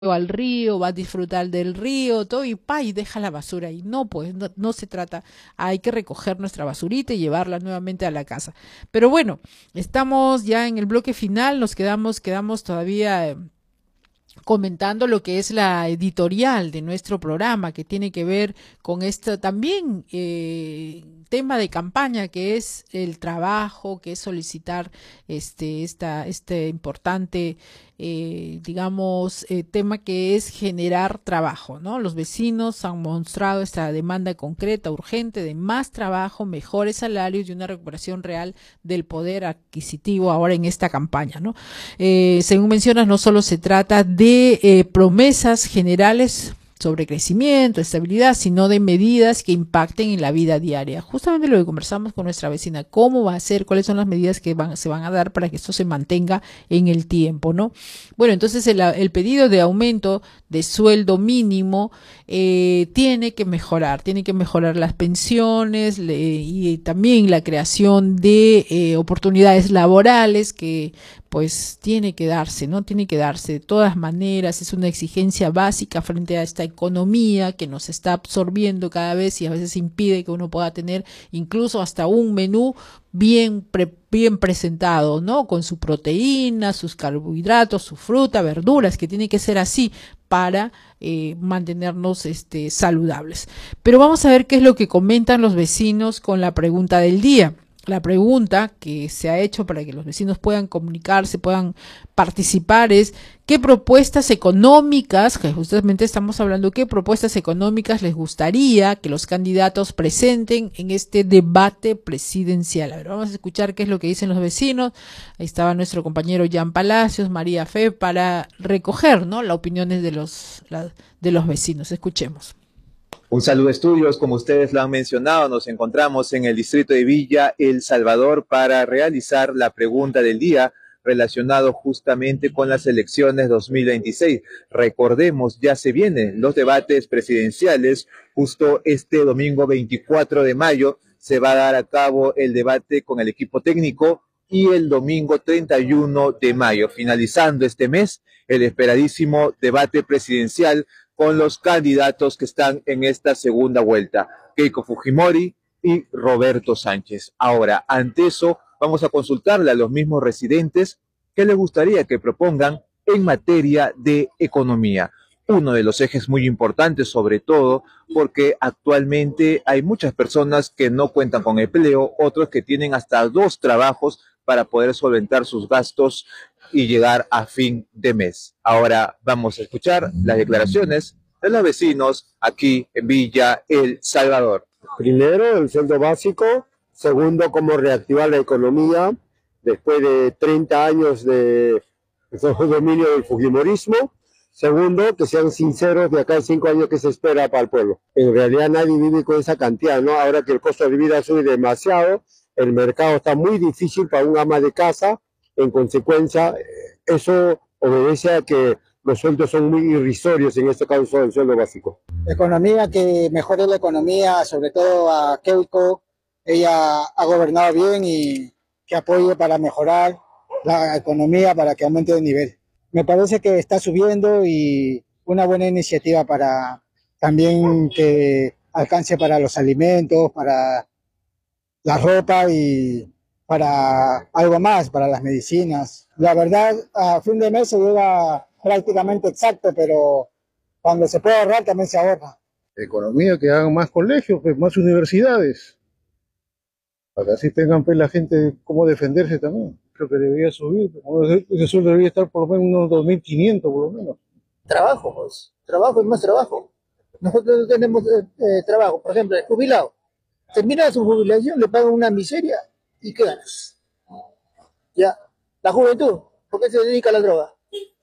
al río, va a disfrutar del río, todo y pa, y deja la basura ahí. No, pues no, no se trata, hay que recoger nuestra basurita y llevarla nuevamente a la casa. Pero bueno, estamos ya en el bloque final, quedamos todavía comentando lo que es la editorial de nuestro programa, que tiene que ver con este también tema de campaña, que es el trabajo, que es solicitar este importante, tema que es generar trabajo, ¿no? Los vecinos han mostrado esta demanda concreta, urgente, de más trabajo, mejores salarios y una recuperación real del poder adquisitivo ahora en esta campaña, ¿no? Según mencionas, no solo se trata de promesas generales sobre crecimiento, estabilidad, sino de medidas que impacten en la vida diaria. Justamente lo que conversamos con nuestra vecina, cómo va a ser, cuáles son las medidas que se van a dar para que esto se mantenga en el tiempo, ¿no? Bueno, entonces el pedido de aumento de sueldo mínimo tiene que mejorar las pensiones y también la creación de oportunidades laborales que pues tiene que darse, ¿no? Tiene que darse de todas maneras, es una exigencia básica frente a esta economía que nos está absorbiendo cada vez y a veces impide que uno pueda tener incluso hasta un menú bien presentado, ¿no? Con su proteína, sus carbohidratos, su fruta, verduras, que tiene que ser así para mantenernos saludables. Pero vamos a ver qué es lo que comentan los vecinos con la pregunta del día. La pregunta que se ha hecho para que los vecinos puedan comunicarse, puedan participar es qué propuestas económicas, que justamente estamos hablando, qué propuestas económicas les gustaría que los candidatos presenten en este debate presidencial. A ver, vamos a escuchar qué es lo que dicen los vecinos. Ahí estaba nuestro compañero Jan Palacios, María Fe, para recoger, ¿no?, las opiniones de los vecinos. Escuchemos. Un saludo estudios, como ustedes lo han mencionado, nos encontramos en el distrito de Villa El Salvador para realizar la pregunta del día relacionado justamente con las elecciones 2026. Recordemos, ya se vienen los debates presidenciales, justo este domingo 24 de mayo se va a dar a cabo el debate con el equipo técnico y el domingo 31 de mayo, finalizando este mes, el esperadísimo debate presidencial con los candidatos que están en esta segunda vuelta, Keiko Fujimori y Roberto Sánchez. Ahora, ante eso, vamos a consultarle a los mismos residentes qué les gustaría que propongan en materia de economía. Uno de los ejes muy importantes, sobre todo, porque actualmente hay muchas personas que no cuentan con empleo, otros que tienen hasta 2 trabajos para poder solventar sus gastos y llegar a fin de mes. Ahora vamos a escuchar las declaraciones de los vecinos aquí en Villa El Salvador. Primero, el sueldo básico. Segundo, cómo reactivar la economía después de 30 años de dominio del fujimorismo. Segundo, que sean sinceros de acá a 5 años que se espera para el pueblo. En realidad nadie vive con esa cantidad, ¿no? Ahora que el costo de vida sube demasiado, el mercado está muy difícil para un ama de casa. En consecuencia, eso obedece a que los sueldos son muy irrisorios, en este caso el sueldo básico. Economía, que mejore la economía, sobre todo a Keiko. Ella ha gobernado bien y que apoye para mejorar la economía, para que aumente de nivel. Me parece que está subiendo y una buena iniciativa para también que alcance para los alimentos, para la ropa y para algo más, para las medicinas. La verdad, a fin de mes se llega prácticamente exacto, pero cuando se puede ahorrar también se ahorra. Economía, que hagan más colegios, pues, más universidades, para que así tengan pues la gente cómo defenderse también. Creo que debería subir, ese sueldo debería estar por lo menos unos 2.500 por lo menos. Trabajo, pues, trabajo y más trabajo. Nosotros no tenemos trabajo, por ejemplo, el jubilado termina su jubilación, le pagan una miseria y ¿qué ganas? Ya, la juventud, ¿por qué se dedica a la droga?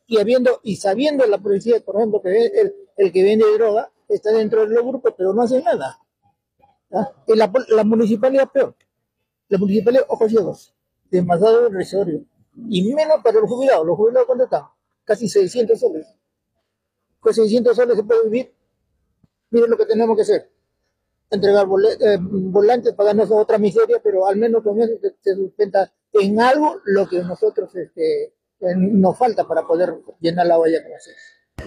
Y sabiendo la policía, por ejemplo, que el que vende droga está dentro de los grupos, pero no hace nada. ¿Ya? Y la municipalidad peor. La municipalidad, ojos ciegos, demasiado irrisorio. Y menos para los jubilados. ¿Los jubilados cuánto están? Casi 600 soles. Con 600 soles se puede vivir. Miren lo que tenemos que hacer. Entregar volantes, pagarnos otra miseria, pero al menos con eso se sustenta en algo lo que nosotros nos falta para poder llenar la olla con eso.